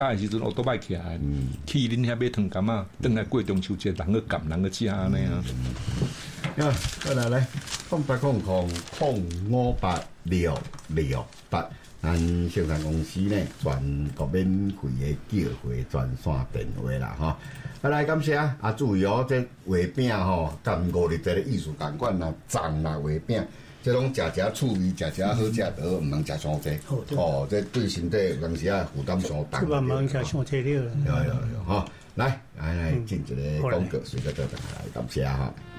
的时阵我都摆起来，去恁遐买糖柑啊，等来过中秋节，人去柑，人去食安尼啊。 啊，再来，0800-586-668，咱生产公司呢全国免费的叫货专线电话啦，吼。来感谢啊！注意哦，这画饼吼，甲5日节的意思共款啦，粽啦、画饼，这拢食趣味，食好食得，毋通食伤济。哦，这对身体有当时啊负担伤重。 慢慢食伤体力了。 有，吼，来，进一个广告，随着再来感谢哈。